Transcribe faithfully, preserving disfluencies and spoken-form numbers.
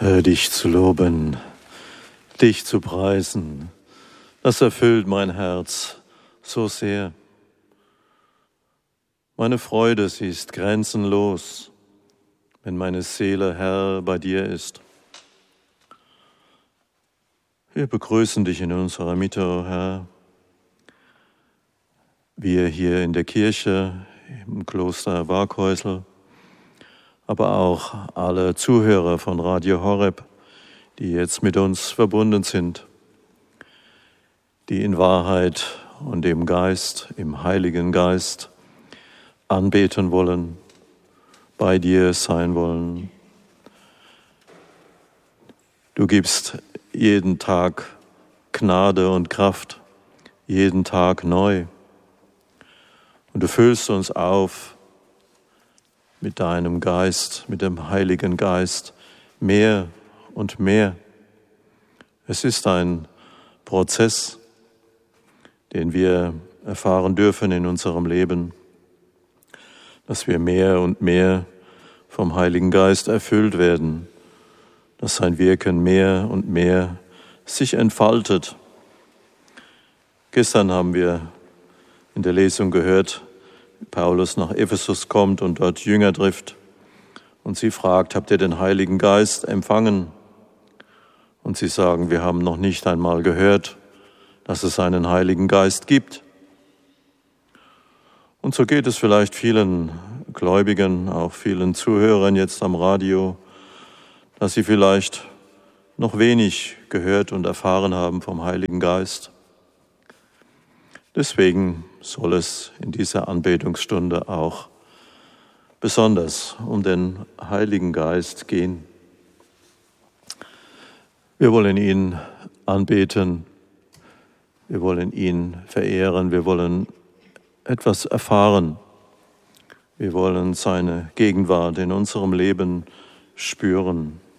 Dich zu loben, dich zu preisen, das erfüllt mein Herz so sehr. Meine Freude, sie ist grenzenlos, wenn meine Seele, Herr, bei dir ist. Wir begrüßen dich in unserer Mitte, o Herr. Wir hier in der Kirche, im Kloster Waaghäusel, aber auch alle Zuhörer von Radio Horeb, die jetzt mit uns verbunden sind, die in Wahrheit und im Geist, im Heiligen Geist anbeten wollen, bei dir sein wollen. Du gibst jeden Tag Gnade und Kraft, jeden Tag neu. Und du füllst uns auf mit deinem Geist, mit dem Heiligen Geist, mehr und mehr. Es ist ein Prozess, den wir erfahren dürfen in unserem Leben, dass wir mehr und mehr vom Heiligen Geist erfüllt werden, dass sein Wirken mehr und mehr sich entfaltet. Gestern haben wir in der Lesung gehört, wie Paulus nach Ephesus kommt und dort Jünger trifft und sie fragt, habt ihr den Heiligen Geist empfangen? Und sie sagen, wir haben noch nicht einmal gehört, dass es einen Heiligen Geist gibt. Und so geht es vielleicht vielen Gläubigen, auch vielen Zuhörern jetzt am Radio, dass sie vielleicht noch wenig gehört und erfahren haben vom Heiligen Geist. Deswegen soll es in dieser Anbetungsstunde auch besonders um den Heiligen Geist gehen. Wir wollen ihn anbeten, wir wollen ihn verehren, wir wollen etwas erfahren. Wir wollen seine Gegenwart in unserem Leben spüren.